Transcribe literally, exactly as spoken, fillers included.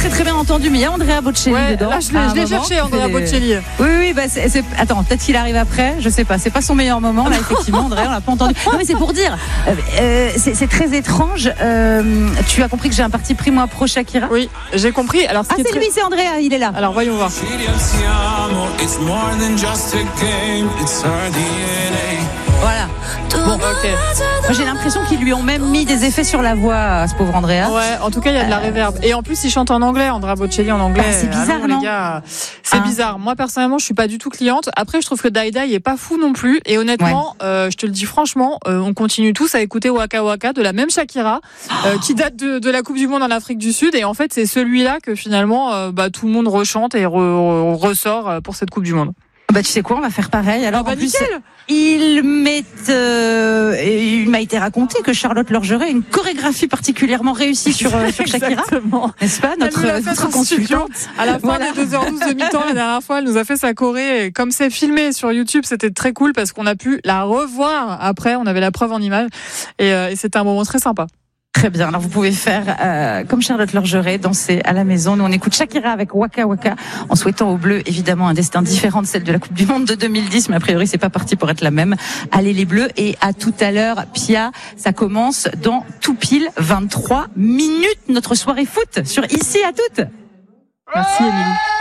très très bien entendu, mais il y a Andrea Bocelli ouais, dedans. Là, je l'ai, je l'ai cherché, Andrea Bocelli. Oui, oui, bah c'est, c'est... attends, peut-être qu'il arrive après, je sais pas. C'est pas son meilleur moment, là, effectivement, Andrea, on l'a pas entendu. Non, mais c'est pour dire, euh, c'est, c'est très étrange. Euh, tu as compris que j'ai un parti pris, moi, pro Shakira? Oui, j'ai compris. Alors, ah, c'est très... lui, c'est Andrea, il est là. Alors, voyons voir. Voilà. Bon, ok. Moi, j'ai l'impression qu'ils lui ont même mis des effets sur la voix à ce pauvre Andrea. Ouais, en tout cas, il y a de la euh... réverb. Et en plus, il chante en anglais, Andrea Bocelli en anglais. Ah, c'est bizarre, alors, non les gars, c'est ah. bizarre. Moi, personnellement, je suis pas du tout cliente. Après, je trouve que Dai Dai est pas fou non plus. Et honnêtement, ouais. euh, je te le dis franchement, euh, on continue tous à écouter Waka Waka de la même Shakira, euh, qui date de, de la Coupe du Monde en Afrique du Sud. Et en fait, c'est celui-là que finalement, euh, bah, tout le monde rechante et re, re, ressort pour cette Coupe du Monde. Bah, tu sais quoi, on va faire pareil. Alors, ah bah, en plus, nickel. il m'est, euh, il m'a été raconté que Charlotte Lorgeret a une chorégraphie particulièrement réussie sur, euh, sur Shakira. N'est-ce pas, notre, notre consultante. À la fin voilà. des deux heures douze de mi-temps, la dernière fois, elle nous a fait sa choré. Et comme c'est filmé sur YouTube, c'était très cool parce qu'on a pu la revoir après. On avait la preuve en image. Et, euh, et c'était un moment très sympa. Très bien. Alors vous pouvez faire euh, comme Charlotte Lorgeret, danser à la maison. Nous on écoute Shakira avec Waka Waka, en souhaitant aux Bleus évidemment un destin différent de celle de la Coupe du Monde de deux mille dix, mais a priori c'est pas parti pour être la même. Allez les Bleus, et à tout à l'heure, Pia. Ça commence dans tout pile vingt-trois minutes notre soirée foot sur Ici à toutes. Merci Émilie.